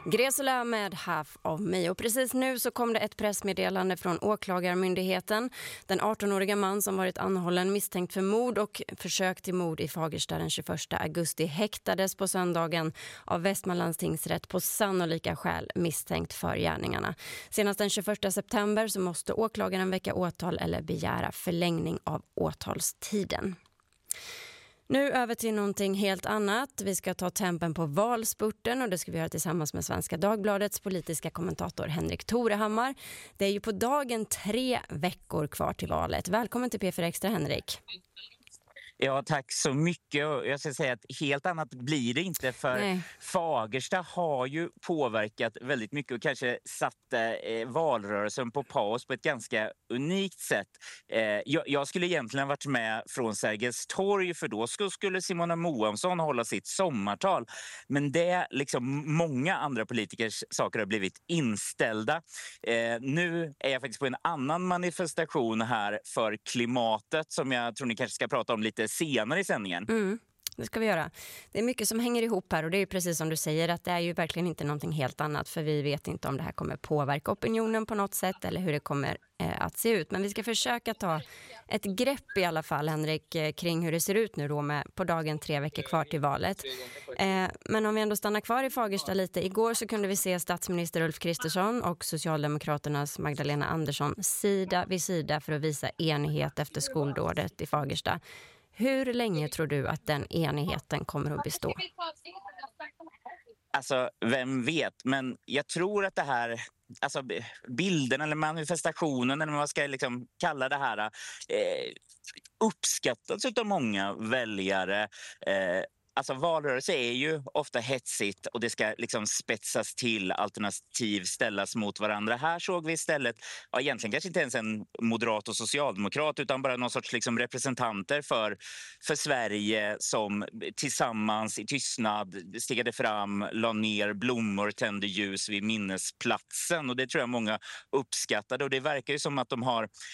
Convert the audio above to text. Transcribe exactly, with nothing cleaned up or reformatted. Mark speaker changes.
Speaker 1: Gresela med Half of Me. Och precis nu så kom det ett pressmeddelande från åklagarmyndigheten. Den arton-åriga man som varit anhållen misstänkt för mord och försök till mord i Fagersta den tjugoförsta augusti häktades på söndagen av Västmanlands tingsrätt på sannolika skäl misstänkt för gärningarna. Senast den tjugoförsta september så måste åklagaren väcka åtal eller begära förlängning av åtalstiden. Nu över till någonting helt annat. Vi ska ta tempen på valspurten och det ska vi göra tillsammans med Svenska Dagbladets politiska kommentator Henrik Torehammar. Det är ju på dagen tre veckor kvar till valet. Välkommen till P fyra Extra, Henrik.
Speaker 2: Ja, tack så mycket. Jag ska säga att helt annat blir det inte, för Nej. Fagersta har ju påverkat väldigt mycket och kanske satt eh, valrörelsen på paus på ett ganska unikt sätt. Eh, jag, jag skulle egentligen varit med från Sergels torg, för då skulle Simona Moamsson hålla sitt sommartal. Men det, liksom många andra politikers saker har blivit inställda. Eh, nu är jag faktiskt på en annan manifestation här för klimatet som jag tror ni kanske ska prata om lite senare i sändningen.
Speaker 1: Mm, det ska vi göra. Det är mycket som hänger ihop här och det är ju precis som du säger att det är ju verkligen inte någonting helt annat, för vi vet inte om det här kommer påverka opinionen på något sätt eller hur det kommer eh, att se ut. Men vi ska försöka ta ett grepp i alla fall, Henrik, eh, kring hur det ser ut nu då med på dagen tre veckor kvar till valet. Eh, men om vi ändå stannar kvar i Fagersta lite. Igår så kunde vi se statsminister Ulf Kristersson och Socialdemokraternas Magdalena Andersson sida vid sida för att visa enighet efter skoldådet i Fagersta. Hur länge tror du att den enigheten kommer att bestå?
Speaker 2: Alltså, vem vet? Men jag tror att det här, alltså bilden eller manifestationen eller vad man ska liksom kalla det här, eh, uppskattas av många väljare. Eh, Alltså valrörelse är ju ofta hetsigt och det ska liksom spetsas till, alternativ ställas mot varandra. Här såg vi istället, ja, egentligen kanske inte ens en moderat och socialdemokrat utan bara någon sorts liksom representanter för, för Sverige som tillsammans i tystnad stigade fram, la ner blommor, tände ljus vid minnesplatsen, och det tror jag många uppskattade, och det verkar ju som att de har